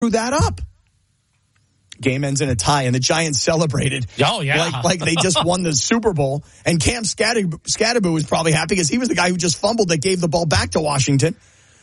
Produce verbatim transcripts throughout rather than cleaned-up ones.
that up. Game ends in a tie, and the Giants celebrated. Oh, yeah. Like, like they just won the Super Bowl. And Cam Scatterbo was probably happy because he was the guy who just fumbled that gave the ball back to Washington.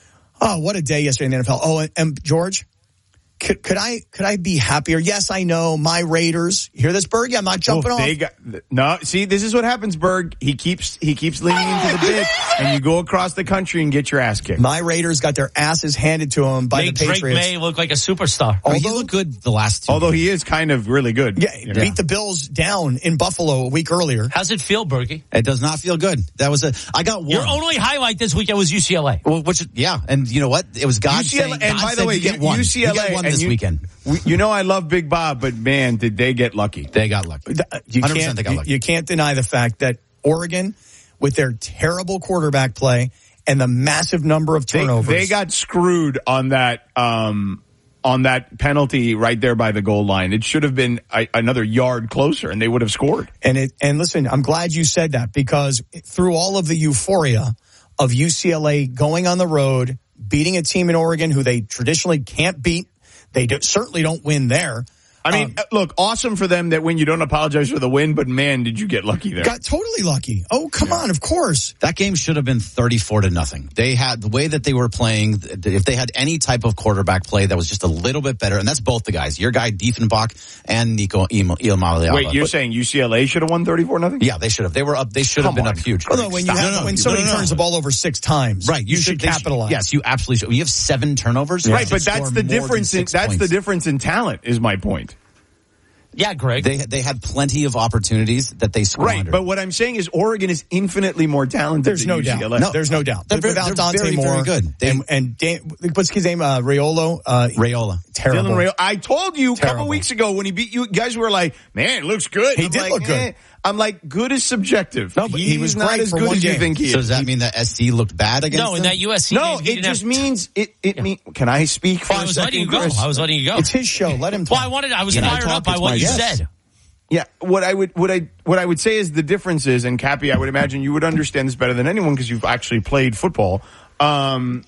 Oh, what a day yesterday in the N F L. Oh, and, and George, could, could I could I be happier? Yes, I know, my Raiders. You hear this, Berg? I'm not jumping oh, off. They got, no, see, this is what happens, Berg. He keeps he keeps leaning into the bit, and you go across the country and get your ass kicked. My Raiders got their asses handed to them by Made the Patriots. Drake May look like a superstar. Although, he looked good the last two. Although games. he is kind of really good. Yeah, you know? beat the Bills down in Buffalo a week earlier. How's it feel, Berkey? It does not feel good. That was a. I got one. Your only highlight this weekend was U C L A. Well, which yeah, and you know what? It was God U C L A, saying. and God by the said way, you get one. U C L A you get one and this you, weekend. We, you know I love Big Bob, but man, did they get lucky? They got lucky. You one hundred percent can't, they got lucky. you can't deny the fact that Oregon, with their terrible quarterback play and the massive number of turnovers, They, they got screwed on that um, on that penalty right there by the goal line. It should have been a, another yard closer, and they would have scored. And it and listen, I'm glad you said that because through all of the euphoria of U C L A going on the road, beating a team in Oregon who they traditionally can't beat, they do, certainly don't win there. I mean, Um, look, awesome for them that win. You don't apologize for the win, but man, did you get lucky there. Got totally lucky. Oh, come Yeah. on, of course. That game should have been thirty-four to nothing. They had the way that they were playing. If they had any type of quarterback play that was just a little bit better, and that's both the guys, your guy Diefenbach and Nico Iamaleava. Wait, you're But, saying U C L A should have won thirty-four nothing? yeah, they should have. They were up. They should have Come been on. up huge. Although when you Stop. have, No, no, when no, somebody no, no. turns the ball over six times, Right, you, should they capitalize. yes, you absolutely should. When you have seven turnovers. you Right, should but that's score the more than difference. In, six that's points. the difference in talent. Is my point. Yeah, Greg. They they had plenty of opportunities that they squandered. Right, but what I'm saying is Oregon is infinitely more talented There's than no U C L A. doubt. No, there's no doubt. They're very- Without they're Dante very, Moore, very good. They- and, and Dan, what's his name? Uh, Raiolo. Uh, Raiola. terrible. Dylan Rayo. I told you a couple Terrible. weeks ago when he beat you, guys were like, man, it looks good. He I'm did like, look good. eh. I'm like, good is subjective. No, but he He's was not great as for good one as you game. think he is. So does that mean that S C looked bad against no, in them? that U S C No, game, he it didn't just have, means it. It mean. Can I speak for Well, I a was second, letting you go. Chris? I was letting you go. It's his show. Let him talk. Well, I wanted. I was Can I fired talk? up by It's what my you guess. said. Yeah, what I would, what I, what I would say is the difference is, and Cappy, I would imagine you would understand this better than anyone because you've actually played football. Um,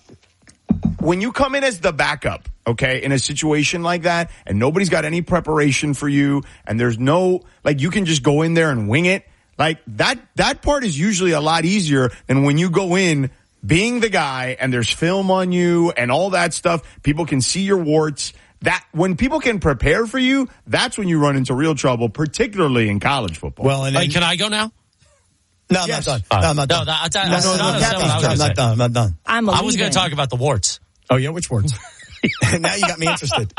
when you come in as the backup, okay, in a situation like that, and nobody's got any preparation for you, and there's no, like, you can just go in there and wing it. Like that, that part is usually a lot easier than when you go in being the guy and there's film on you and all that stuff. People can see your warts. That when people can prepare for you, that's when you run into real trouble, particularly in college football. Well, and Hey, then, can I go now? no, I'm Yes. not done. No, I'm not No, done. that- No, that- no, that's no, not no, a- Captain, what I was I'm gonna not say. done. I'm not done. I'm a I was going leaving. to talk about the warts. Oh yeah, which words? Now you got me interested.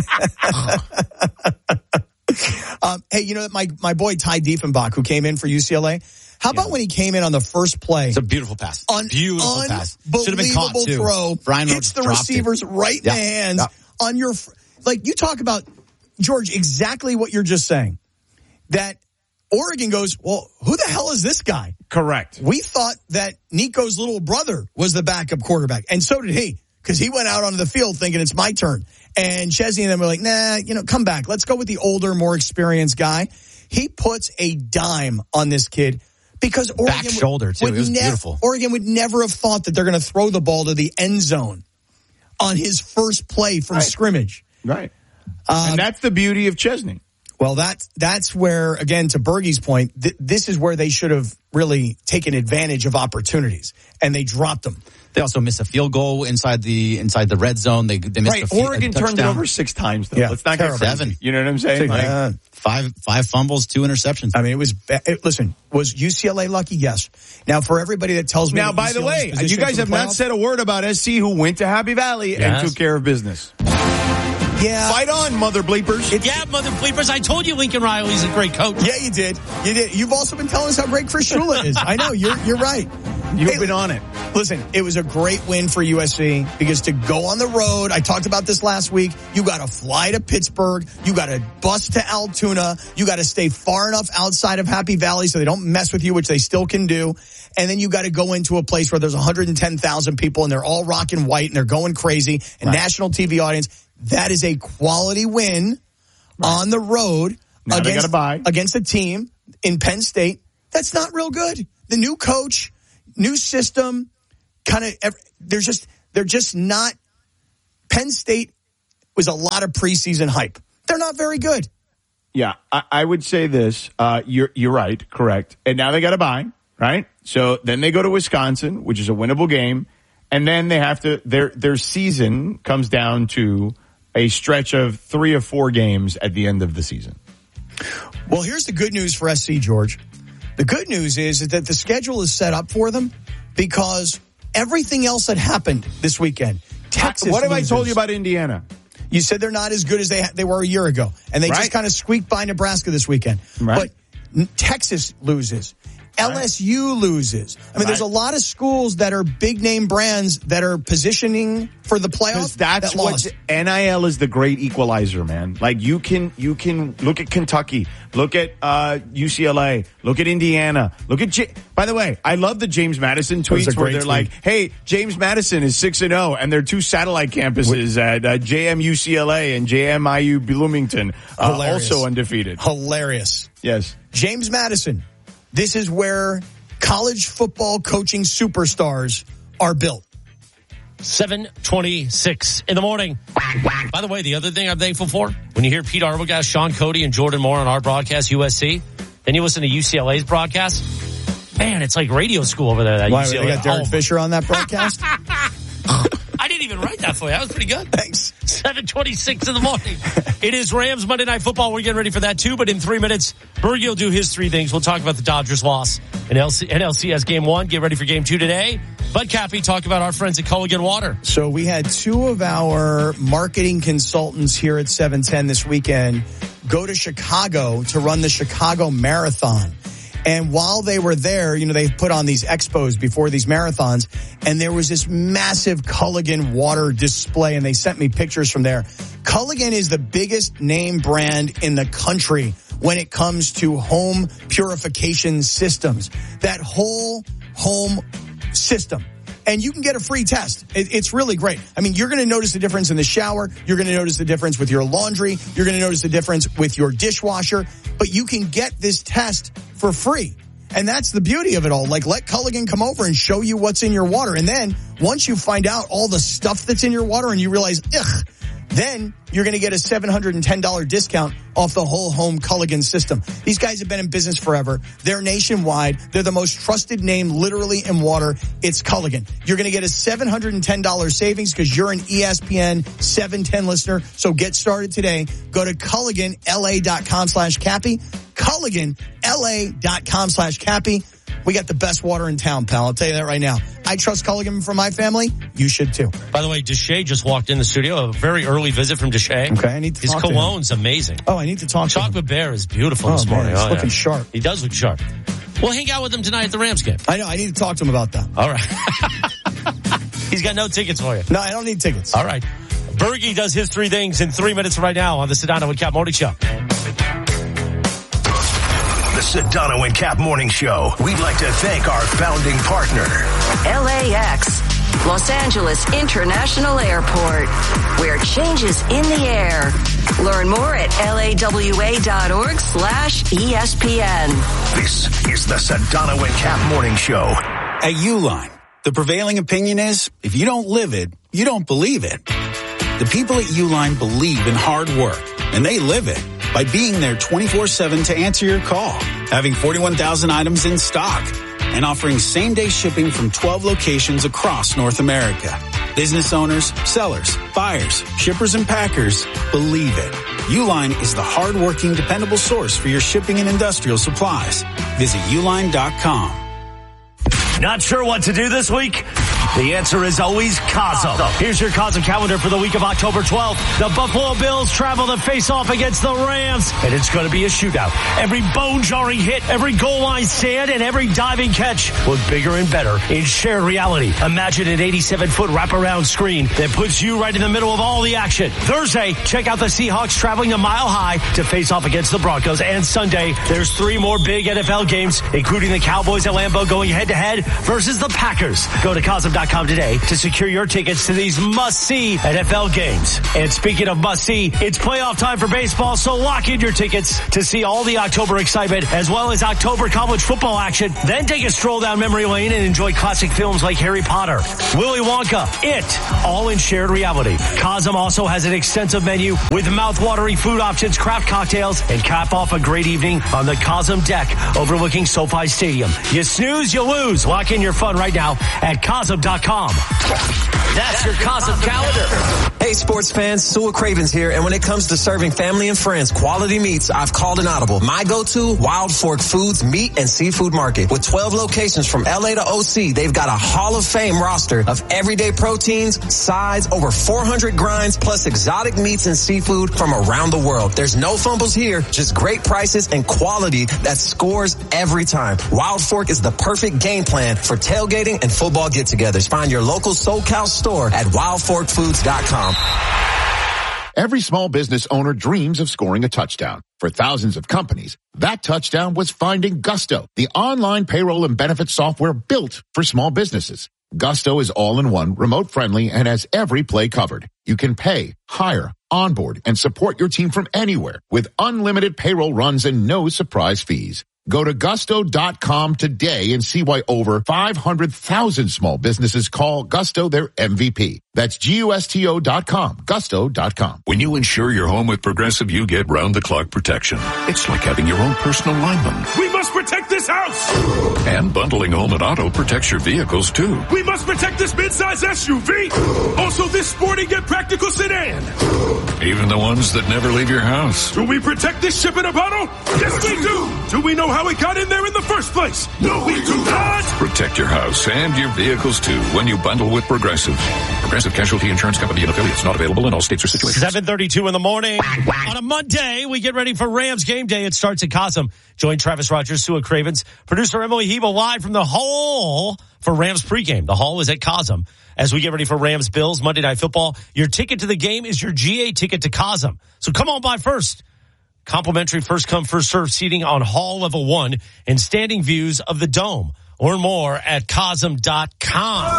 um, hey, you know that my my boy Ty Diefenbach, who came in for U C L A. How about when he came in on the first play? It's a beautiful pass. Un- beautiful pass. Should have been caught unbelievable too. throw. Brian hits Rhodes the dropped receivers it. right in Yeah. the hands Yeah. on your. fr- Like you talk about, George, exactly what you're just saying. That Oregon goes, well, who the hell is this guy? correct. We thought that Nico's little brother was the backup quarterback, and so did he, because he went out onto the field thinking it's my turn. And Chesney and them were like, nah, you know, come back. Let's go with the older, more experienced guy. He puts a dime on this kid because Oregon Back shoulder, too. would It was ne- beautiful. Oregon would never have thought that they're going to throw the ball to the end zone on his first play from Right. scrimmage. Right. Um, and that's the beauty of Chesney. Well, that's that's where, again, to Bergie's point, th- this is where they should have really taken advantage of opportunities, and they dropped them. They also missed a field goal inside the inside the red zone. They they missed Right. a field, Oregon a turned it touchdown. over six times, though. Yeah, Let's not terrible. get crazy. Seven. You know what I'm saying? Like, Uh, Five five fumbles, two interceptions. I mean, it was. ba- It, listen, was U C L A lucky? Yes. Now, for everybody that tells me, now, that by the U C L A's way, you position guys for the have not playoffs- said a word about S C, who went to Happy Valley Yes. and took care of business. Yeah, Fight on, mother bleepers. Yeah, mother bleepers. I told you Lincoln Riley's a great coach. yeah, you did. You did. You've also been telling us how great Chris Shula is. I know you're you're right. You've Hey, been on it. Listen, it was a great win for U S C because to go on the road, I talked about this last week, you got to fly to Pittsburgh, you got to bus to Altoona, you got to stay far enough outside of Happy Valley so they don't mess with you, which they still can do. And then you got to go into a place where there's one hundred ten thousand people and they're all rocking white and they're going crazy and Right. national T V audience. That is a quality win on the road Now they against, gotta buy. against a team in Penn State that's not real good. The new coach, new system, kind of, they're just, they're just not, Penn State was a lot of preseason hype. They're not very good. Yeah, I, I would say this. Uh, you're you're right, correct. And now they got to bye, right? So then they go to Wisconsin, which is a winnable game, and then they have to. Their their season comes down to a stretch of three or four games at the end of the season. Well, here's the good news for S C, George. The good news is, is that the schedule is set up for them because everything else that happened this weekend. Texas. What have loses. I told you about Indiana? You said they're not as good as they they were a year ago, and they right. just kind of squeaked by Nebraska this weekend. Right. But Texas loses. L S U loses. I mean, right. there's a lot of schools that are big name brands that are positioning for the playoffs. That's that what lost. N I L is, the great equalizer, man. Like you can you can look at Kentucky, look at uh, U C L A, look at Indiana, look at. J- By the way, I love the James Madison tweets where they're tweet. like, "Hey, James Madison is six and zero, and they're two satellite campuses at uh, J M U C L A and J M I U Bloomington, uh, also undefeated." Hilarious. Yes, James Madison. This is where college football coaching superstars are built. seven twenty-six in the morning. By the way, the other thing I'm thankful for, when you hear Pete Arbogast, Sean Cody, and Jordan Moore on our broadcast, U S C, then you listen to U C L A's broadcast, man, it's like radio school over there. That Why, U C L A. they got Derek oh, Fisher on that broadcast? I didn't even write that for you. That was pretty good. Thanks. seven twenty-six in the morning. It is Rams Monday Night Football. We're getting ready for that too, but in three minutes, Bergie will do his three things. We'll talk about the Dodgers loss in N L C S game one. Get ready for game two today. But Cappy, talk about our friends at Culligan Water. So we had two of our marketing consultants here at seven ten this weekend go to Chicago to run the Chicago Marathon. And while they were there, you know, they put on these expos before these marathons, and there was this massive Culligan water display, and they sent me pictures from there. Culligan is the biggest name brand in the country when it comes to home purification systems. That whole home system. And you can get a free test. It, it's really great. I mean, you're going to notice the difference in the shower. You're going to notice the difference with your laundry. You're going to notice the difference with your dishwasher. But you can get this test for free. And that's the beauty of it all. Like, let Culligan come over and show you what's in your water. And then once you find out all the stuff that's in your water and you realize, ugh, then you're going to get a seven hundred ten dollars discount off the whole home Culligan system. These guys have been in business forever. They're nationwide. They're the most trusted name literally in water. It's Culligan. You're going to get a seven hundred ten dollars savings because you're an E S P N seven ten listener. So get started today. Go to Culligan L A dot com slash Cappy. Culligan L A dot com slash Cappy. We got the best water in town, pal. I'll tell you that right now. I trust Culligan for my family. You should too. By the way, Deshae just walked in the studio. A very early visit from Deshae. Okay, I need to His talk to him. cologne's amazing. Oh, I need to talk to him. Chocolate Bear is beautiful Oh, this man, morning. he's Oh, looking yeah. sharp. He does look sharp. We'll hang out with him tonight at the Rams game. I know. I need to talk to him about that. All right. He's got no tickets for you. No, I don't need tickets. All right. Bergie does his three things in three minutes right now on the Sedano and Cap Morning Show. The Sedano and Cap Morning Show. We'd like to thank our founding partner, L A X, Los Angeles International Airport, where change is in the air. Learn more at lawa.org slash ESPN. This is the Sedano and Cap Morning Show. At Uline, the prevailing opinion is, if you don't live it, you don't believe it. The people at Uline believe in hard work, and they live it by being there twenty-four seven to answer your call, having forty-one thousand items in stock, and offering same-day shipping from twelve locations across North America. Business owners, sellers, buyers, shippers, and packers believe it. Uline is the hard-working, dependable source for your shipping and industrial supplies. Visit uline dot com. Not sure what to do this week? The answer is always Cosm. Here's your Cosm calendar for the week of October twelfth. The Buffalo Bills travel to face off against the Rams, and it's going to be a shootout. Every bone-jarring hit, every goal line stand, and every diving catch look bigger and better in shared reality. Imagine an eighty-seven foot wraparound screen that puts you right in the middle of all the action. Thursday, check out the Seahawks traveling a mile high to face off against the Broncos. And Sunday, there's three more big N F L games, including the Cowboys at Lambeau going head-to-head versus the Packers. Go to Cosm dot com today to secure your tickets to these must-see N F L games. And speaking of must-see, it's playoff time for baseball, so lock in your tickets to see all the October excitement as well as October college football action. Then take a stroll down memory lane and enjoy classic films like Harry Potter, Willy Wonka, It, all in shared reality. Cosm also has an extensive menu with mouth-watering food options, craft cocktails, and cap off a great evening on the Cosm deck overlooking SoFi Stadium. You snooze, you lose. Lock in your fun right now at Cosm dot com. That's your Cosm calendar. Hey, sports fans, Sewell Cravens here, and when it comes to serving family and friends quality meats, I've called an audible. My go-to, Wild Fork Foods Meat and Seafood Market. With twelve locations from L A to O C, they've got a Hall of Fame roster of everyday proteins, sides, over four hundred grinds, plus exotic meats and seafood from around the world. There's no fumbles here, just great prices and quality that scores every time. Wild Fork is the perfect game plan for tailgating and football get-togethers. Find your local SoCal store at wild fork foods dot com. Every small business owner dreams of scoring a touchdown. For thousands of companies, that touchdown was finding Gusto, the online payroll and benefits software built for small businesses. Gusto is all-in-one, remote-friendly, and has every play covered. You can pay, hire, onboard, and support your team from anywhere with unlimited payroll runs and no surprise fees. Go to gusto dot com today and see why over five hundred thousand small businesses call Gusto their M V P. That's G U S T O dot com, gusto dot com. When you insure your home with Progressive, you get round-the-clock protection. It's like having your own personal lineman. We must protect this house! And bundling home and auto protects your vehicles, too. We must protect this midsize S U V! Also this sporty and practical sedan! Even the ones that never leave your house. Do we protect this ship in a bottle? Yes, we do! Do we know how it got in there in the first place? No, we do not! Protect your house and your vehicles, too, when you bundle with Progressive. Progressive Casualty Insurance Company and affiliates, not available in all states or situations. seven thirty-two in the morning. On a Monday, we get ready for Rams game day. It starts at Cosm. Join Travis Rogers, Sewell Cravens, producer Emily Hebo live from the Hall for Rams pregame. The Hall is at Cosm. As we get ready for Rams Bills Monday Night Football, your ticket to the game is your G A ticket to Cosm. So come on by first. Complimentary first come, first serve seating on Hall Level one and standing views of the Dome. Learn more at Cosm dot com.